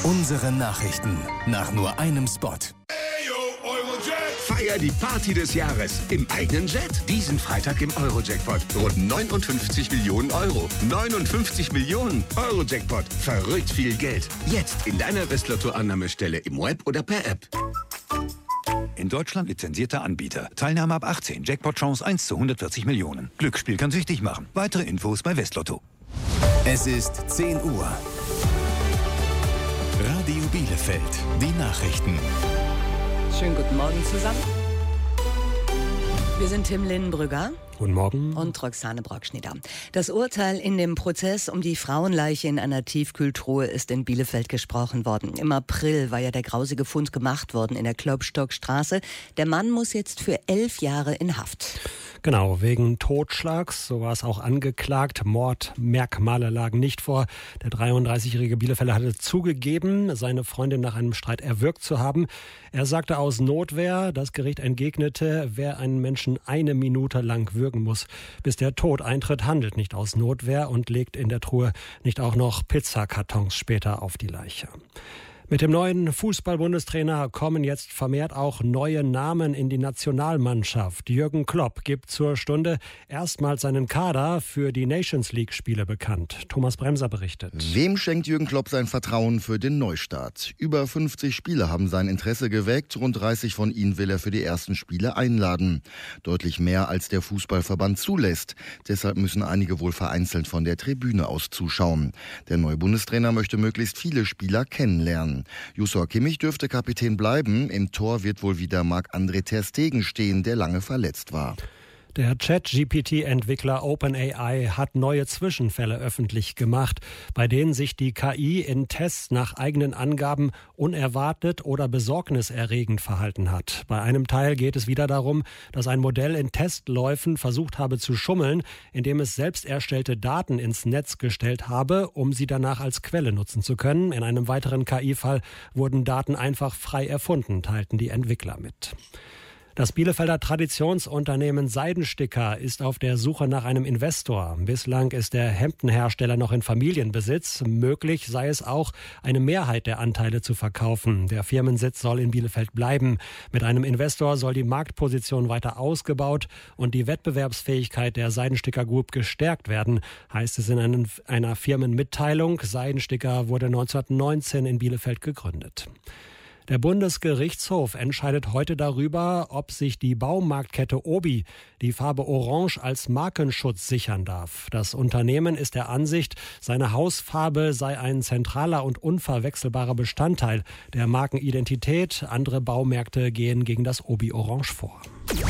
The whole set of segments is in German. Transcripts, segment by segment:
Unsere Nachrichten nach nur einem Spot. Feier die Party des Jahres im eigenen Jet. Diesen Freitag im Euro-Jackpot. Rund 59 Millionen Euro. 59 Millionen Euro-Jackpot. Verrückt viel Geld. Jetzt in deiner Westlotto-Annahmestelle im Web oder per App. In Deutschland lizenzierter Anbieter. Teilnahme ab 18. Jackpot-Chance 1 zu 140 Millionen. Glücksspiel kann süchtig machen. Weitere Infos bei Westlotto. Es ist 10 Uhr. Radio Bielefeld. Die Nachrichten. Schönen guten Morgen zusammen. Wir sind Tim Linnenbrügger. Guten Morgen. Und Roxane Brockschneider. Das Urteil in dem Prozess um die Frauenleiche in einer Tiefkühltruhe ist in Bielefeld gesprochen worden. Im April war ja der grausige Fund gemacht worden in der Klopstockstraße. Der Mann muss jetzt für 11 Jahre in Haft. Genau, wegen Totschlags, so war es auch angeklagt. Mordmerkmale lagen nicht vor. Der 33-jährige Bielefelder hatte zugegeben, seine Freundin nach einem Streit erwürgt zu haben. Er sagte aus Notwehr, das Gericht entgegnete, wer einen Menschen 1 Minute lang würgen muss, bis der Tod eintritt, handelt nicht aus Notwehr und legt in der Truhe nicht auch noch Pizzakartons später auf die Leiche. Mit dem neuen Fußball-Bundestrainer kommen jetzt vermehrt auch neue Namen in die Nationalmannschaft. Jürgen Klopp gibt zur Stunde erstmals seinen Kader für die Nations-League-Spiele bekannt. Thomas Bremser berichtet. Wem schenkt Jürgen Klopp sein Vertrauen für den Neustart? Über 50 Spieler haben sein Interesse geweckt. Rund 30 von ihnen will er für die ersten Spiele einladen. Deutlich mehr als der Fußballverband zulässt. Deshalb müssen einige wohl vereinzelt von der Tribüne aus zuschauen. Der neue Bundestrainer möchte möglichst viele Spieler kennenlernen. Joshua Kimmich dürfte Kapitän bleiben. Im Tor wird wohl wieder Marc-André ter Stegen stehen, der lange verletzt war. Der Chat-GPT-Entwickler OpenAI hat neue Zwischenfälle öffentlich gemacht, bei denen sich die KI in Tests nach eigenen Angaben unerwartet oder besorgniserregend verhalten hat. Bei einem Teil geht es wieder darum, dass ein Modell in Testläufen versucht habe zu schummeln, indem es selbst erstellte Daten ins Netz gestellt habe, um sie danach als Quelle nutzen zu können. In einem weiteren KI-Fall wurden Daten einfach frei erfunden, teilten die Entwickler mit. Das Bielefelder Traditionsunternehmen Seidensticker ist auf der Suche nach einem Investor. Bislang ist der Hemdenhersteller noch in Familienbesitz. Möglich sei es auch, eine Mehrheit der Anteile zu verkaufen. Der Firmensitz soll in Bielefeld bleiben. Mit einem Investor soll die Marktposition weiter ausgebaut und die Wettbewerbsfähigkeit der Seidensticker Group gestärkt werden, heißt es in einer Firmenmitteilung. Seidensticker wurde 1919 in Bielefeld gegründet. Der Bundesgerichtshof entscheidet heute darüber, ob sich die Baumarktkette Obi die Farbe Orange als Markenschutz sichern darf. Das Unternehmen ist der Ansicht, seine Hausfarbe sei ein zentraler und unverwechselbarer Bestandteil der Markenidentität. Andere Baumärkte gehen gegen das Obi Orange vor.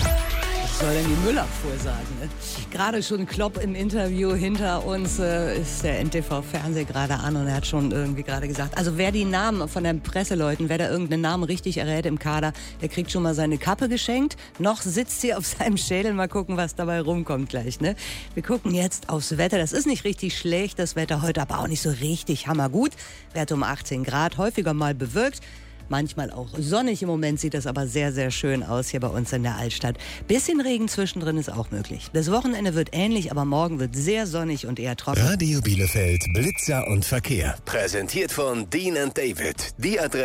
Was soll denn die Müllabfuhr sagen? Ne? Gerade schon Klopp im Interview hinter uns ist der NTV-Fernseh gerade an und er hat schon irgendwie gerade gesagt, also wer die Namen von den Presseleuten, wer da irgendeinen Namen richtig errät im Kader, der kriegt schon mal seine Kappe geschenkt. Noch sitzt sie auf seinem Schädel, mal gucken, was dabei rumkommt gleich. Ne? Wir gucken jetzt aufs Wetter. Das ist nicht richtig schlecht, das Wetter heute, aber auch nicht so richtig hammergut. Wert um 18 Grad, häufiger mal bewölkt. Manchmal auch sonnig. Im Moment sieht das aber sehr, sehr schön aus hier bei uns in der Altstadt. Bisschen Regen zwischendrin ist auch möglich. Das Wochenende wird ähnlich, aber morgen wird sehr sonnig und eher trocken. Radio Bielefeld, Blitzer und Verkehr. Präsentiert von Dean & David. Die Adresse